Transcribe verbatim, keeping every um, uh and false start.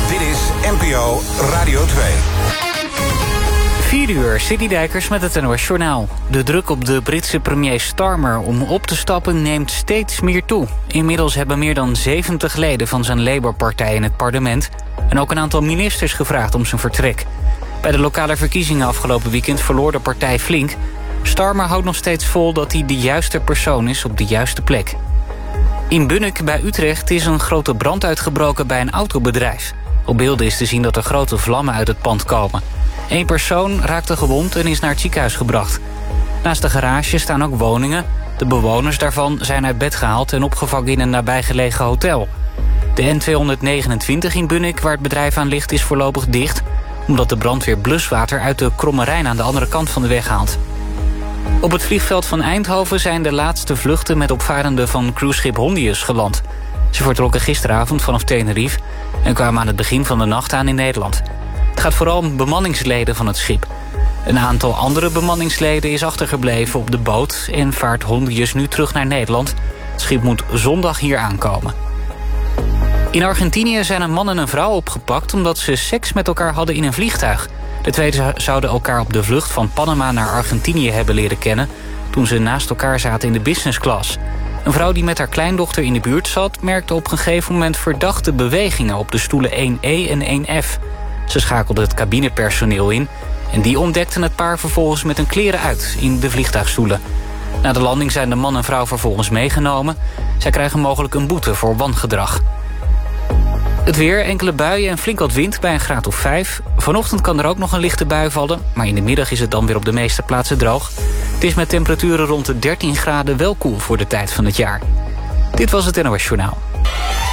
Dit is N P O Radio twee. vier uur, City Dijkers met het N O S Journaal. De druk op de Britse premier Starmer om op te stappen neemt steeds meer toe. Inmiddels hebben meer dan zeventig leden van zijn Labour-partij in het parlement... en ook een aantal ministers gevraagd om zijn vertrek. Bij de lokale verkiezingen afgelopen weekend verloor de partij flink. Starmer houdt nog steeds vol dat hij de juiste persoon is op de juiste plek. In Bunnik bij Utrecht is een grote brand uitgebroken bij een autobedrijf. Op beelden is te zien dat er grote vlammen uit het pand komen. Eén persoon raakte gewond en is naar het ziekenhuis gebracht. Naast de garage staan ook woningen. De bewoners daarvan zijn uit bed gehaald en opgevangen in een nabijgelegen hotel. De N tweehonderdnegenentwintig in Bunnik, waar het bedrijf aan ligt, is voorlopig dicht... omdat de brandweer bluswater uit de Kromme Rijn aan de andere kant van de weg haalt. Op het vliegveld van Eindhoven zijn de laatste vluchten met opvarenden van cruiseschip Hondius geland. Ze vertrokken gisteravond vanaf Tenerife en kwamen aan het begin van de nacht aan in Nederland. Het gaat vooral om bemanningsleden van het schip. Een aantal andere bemanningsleden is achtergebleven op de boot en vaart Hondius nu terug naar Nederland. Het schip moet zondag hier aankomen. In Argentinië zijn een man en een vrouw opgepakt omdat ze seks met elkaar hadden in een vliegtuig. De twee zouden elkaar op de vlucht van Panama naar Argentinië hebben leren kennen toen ze naast elkaar zaten in de business class. Een vrouw die met haar kleindochter in de buurt zat merkte op een gegeven moment verdachte bewegingen op de stoelen één E en één F. Ze schakelde het cabinepersoneel in en die ontdekten het paar vervolgens met hun kleren uit in de vliegtuigstoelen. Na de landing zijn de man en vrouw vervolgens meegenomen. Zij krijgen mogelijk een boete voor wangedrag. Het weer, enkele buien en flink wat wind bij een graad of vijf. Vanochtend kan er ook nog een lichte bui vallen, maar in de middag is het dan weer op de meeste plaatsen droog. Het is met temperaturen rond de dertien graden wel koel voor de tijd van het jaar. Dit was het N O S Journaal.